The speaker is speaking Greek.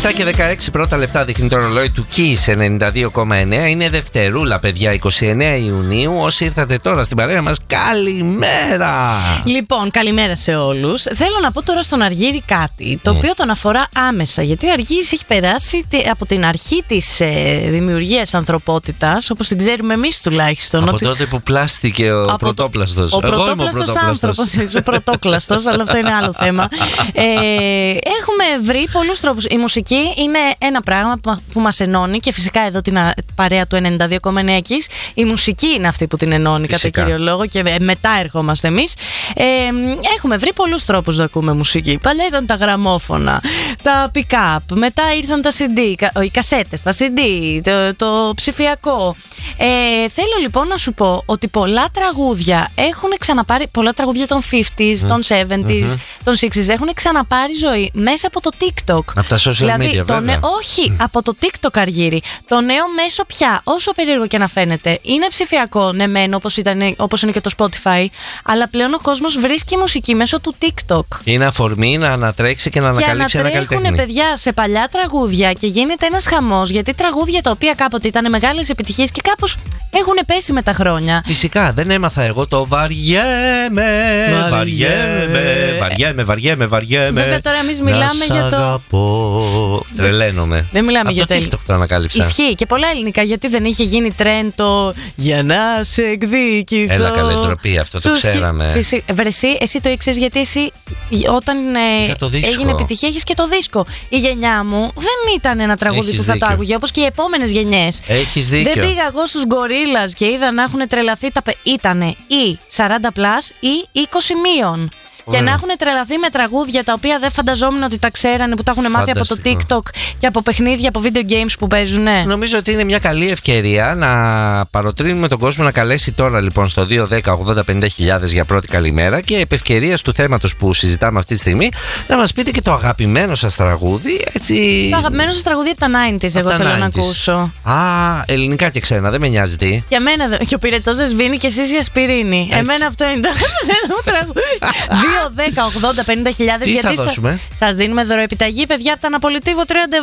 7 και 16 πρώτα λεπτά δείχνει το ρολόι του Kiss 92,9. Είναι Δευτερούλα, παιδιά, 29 Ιουνίου. Όσοι ήρθατε τώρα στην παρέα μας, καλημέρα! Λοιπόν, καλημέρα σε όλους. Θέλω να πω τώρα στον Αργύρη κάτι το οποίο τον αφορά άμεσα. Γιατί ο Αργύρης έχει περάσει από την αρχή της δημιουργίας ανθρωπότητας, όπως την ξέρουμε εμείς τουλάχιστον. Από τότε που πλάστηκε ο πρωτόπλαστος. Ο πρωτόπλαστος άνθρωπος. Ο πρωτόκλαστος, αλλά αυτό είναι άλλο θέμα. Έχουμε βρει πολλούς τρόπους. Η μουσική είναι ένα πράγμα που μας ενώνει και φυσικά εδώ την παρέα του 92,9 Kiss. Η μουσική είναι αυτή που την ενώνει κατά κύριο λόγο και μετά ερχόμαστε εμείς. Έχουμε βρει πολλούς τρόπους να ακούμε μουσική. Παλιά ήταν τα γραμμόφωνα, τα pick-up, μετά ήρθαν τα CD, οι κασέτες, τα CD, το ψηφιακό. Θέλω λοιπόν να σου πω ότι πολλά τραγούδια έχουν ξαναπάρει, πολλά τραγούδια των 50s, των 70s, των 60s έχουν ξαναπάρει ζωή μέσα από το TikTok. Από τα social media, βέβαια. Όχι, από το TikTok, Αργύρη. Το νέο μέσο πια, όσο περίεργο και να φαίνεται, είναι ψηφιακό, ναι μεν, όπως είναι και το Spotify, αλλά πλέον ο κόσμος βρίσκει μουσική μέσω του TikTok. Είναι αφορμή να ανατρέξει και να ανακαλύψει ένα καλλιτέχνη. Και ανατρέχουν, παιδιά, σε παλιά τραγούδια και γίνεται ένας χαμός, γιατί τραγούδια τα οποία κάποτε ήταν μεγάλες επιτυχίες και κάπως έχουν πέσει με τα χρόνια. Φυσικά, δεν έμαθα εγώ το βαριέμαι. Βέβαια τώρα εμείς μιλάμε για το... Αγαπώ. Τρελαίνομαι. Δεν μιλάμε για το TikTok το ανακάλυψα. Ισχύει και πολλά ελληνικά, γιατί δεν είχε γίνει τρέντ το για να σε εκδικηθώ. Έλα καλέ, ντροπή, αυτό το ξέραμε. Εσύ το ήξερες, γιατί εσύ όταν έγινε επιτυχία έχεις και το δίσκο. Η γενιά μου δεν ήταν ένα τραγούδι που θα το άκουγε, όπως και οι επόμενες γενιές. Έχεις δίκιο. Δεν πήγα εγώ στους Γκορίλας και είδα να έχουν τρελαθεί ήτανε ή 40 plus ή 20 μείον. Και να έχουν τρελαθεί με τραγούδια τα οποία δεν φανταζόμουν ότι τα ξέρανε, που τα έχουν μάθει από το TikTok και από παιχνίδια, από video games που παίζουν. Νομίζω ότι είναι μια καλή ευκαιρία να παροτρύνουμε τον κόσμο να καλέσει τώρα λοιπόν στο 210-80-50 χιλιάδες για πρώτη καλημέρα και επ' ευκαιρίας του θέματος που συζητάμε αυτή τη στιγμή να μας πείτε και το αγαπημένο σας τραγούδι. Έτσι... Το αγαπημένο σας τραγούδι από τα 90s, εγώ θέλω να ακούσω. Ελληνικά και ξένα, δεν με νοιάζει τι. Για μένα, και ο πυρετός δεν σβήνει και εσείς η ασπιρίνη. Εμένα αυτό είναι το τραγούδι. 2, 10, 80, 50 χιλιάδες. Γιατί σας δίνουμε δωροεπιταγή, παιδιά, από τα Αναπολιτήβο 30